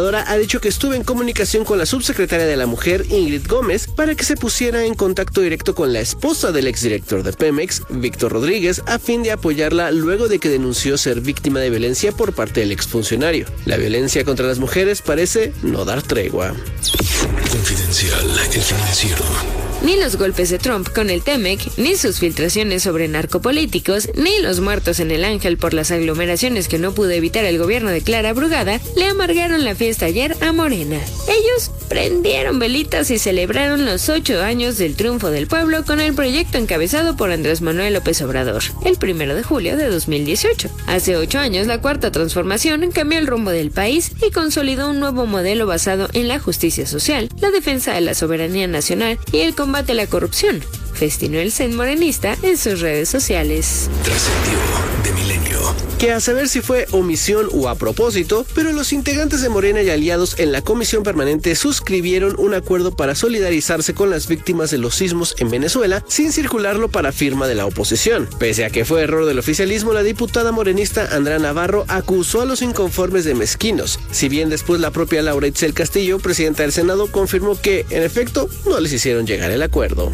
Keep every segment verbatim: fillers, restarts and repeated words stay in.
gobernadora ha dicho que estuvo en comunicación con la subsecretaria de la Mujer, Ingrid Gómez, para que se pusiera en contacto directo con la esposa del exdirector de Pemex, Víctor Rodríguez, a fin de apoyarla luego de que denunció ser víctima de violencia por parte del exfuncionario. La violencia contra las mujeres parece no dar tregua. Confidencial, el financiero. Ni los golpes de Trump con el Temec, ni sus filtraciones sobre narcopolíticos, ni los muertos en el Ángel por las aglomeraciones que no pudo evitar el gobierno de Clara Brugada, le amargaron la fiesta ayer a Morena. Ellos prendieron velitas y celebraron los ocho años del triunfo del pueblo con el proyecto encabezado por Andrés Manuel López Obrador, el primero de julio de dos mil dieciocho. Hace ocho años, la Cuarta Transformación cambió el rumbo del país y consolidó un nuevo modelo basado en la justicia social, la defensa de la soberanía nacional y el combate a la corrupción, festinó el Zen morenista en sus redes sociales. Trascendió de Milenio. Que a saber si fue omisión o a propósito, pero los integrantes de Morena y aliados en la Comisión Permanente suscribieron un acuerdo para solidarizarse con las víctimas de los sismos en Venezuela sin circularlo para firma de la oposición. Pese a que fue error del oficialismo, la diputada morenista Andrea Navarro acusó a los inconformes de mezquinos, si bien después la propia Laura Itzel Castillo, presidenta del Senado, confirmó que, en efecto, no les hicieron llegar el acuerdo.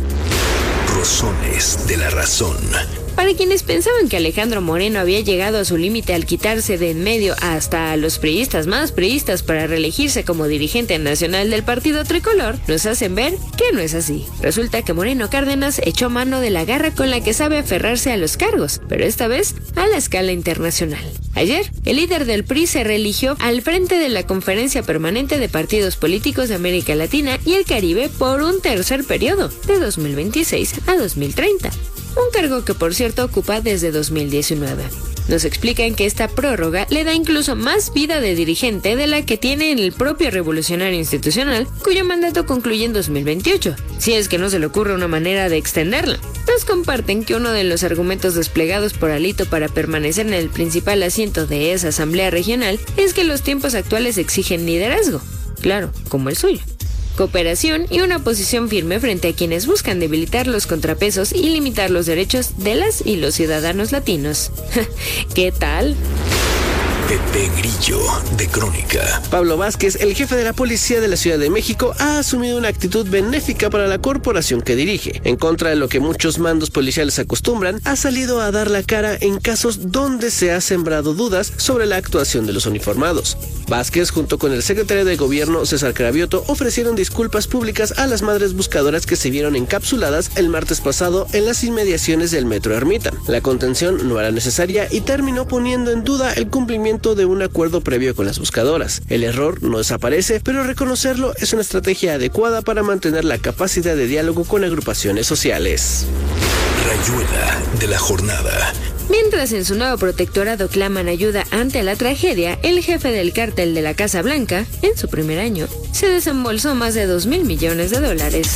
Rosones de la razón. Para quienes pensaban que Alejandro Moreno había llegado a su límite al quitarse de en medio hasta a los priistas más priistas para reelegirse como dirigente nacional del partido tricolor, nos hacen ver que no es así. Resulta que Moreno Cárdenas echó mano de la garra con la que sabe aferrarse a los cargos, pero esta vez a la escala internacional. Ayer, el líder del P R I se reeligió al frente de la Conferencia Permanente de Partidos Políticos de América Latina y el Caribe por un tercer periodo, de dos mil veintiséis a dos mil treinta. Un cargo que por cierto ocupa desde dos mil diecinueve. Nos explican que esta prórroga le da incluso más vida de dirigente de la que tiene en el propio Revolucionario Institucional, cuyo mandato concluye en dos mil veintiocho, si es que no se le ocurre una manera de extenderla. Nos comparten que uno de los argumentos desplegados por Alito para permanecer en el principal asiento de esa asamblea regional es que los tiempos actuales exigen liderazgo, claro, como el suyo, cooperación y una posición firme frente a quienes buscan debilitar los contrapesos y limitar los derechos de las y los ciudadanos latinos. ¿Qué tal? Pepe Grillo, de Crónica. Pablo Vázquez, el jefe de la policía de la Ciudad de México, ha asumido una actitud benéfica para la corporación que dirige. En contra de lo que muchos mandos policiales acostumbran, ha salido a dar la cara en casos donde se ha sembrado dudas sobre la actuación de los uniformados. Vázquez, junto con el secretario de Gobierno, César Cravioto, ofrecieron disculpas públicas a las madres buscadoras que se vieron encapsuladas el martes pasado en las inmediaciones del Metro Ermita. La contención no era necesaria y terminó poniendo en duda el cumplimiento de un acuerdo previo con las buscadoras. El error no desaparece, pero reconocerlo es una estrategia adecuada para mantener la capacidad de diálogo con agrupaciones sociales. Rayuela de la jornada. Mientras en su nuevo protectorado claman ayuda ante la tragedia, el jefe del cártel de la Casa Blanca, en su primer año, se desembolsó más de dos mil millones de dólares.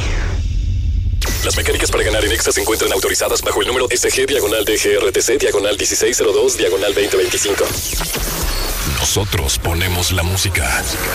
Las mecánicas para ganar en Exa se encuentran autorizadas bajo el número S G diagonal D G R T C diagonal dieciséis cero dos diagonal veinte veinticinco. Nosotros ponemos la música.